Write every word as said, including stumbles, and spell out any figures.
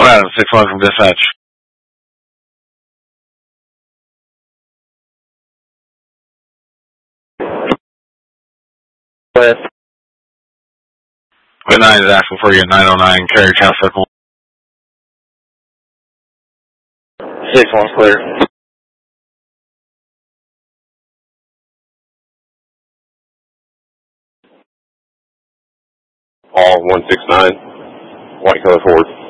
One Adam, six one from dispatch. West. Good nine is asking for you at nine oh nine Carriage House Circle. six one's clear. All one six nine, white color Ford.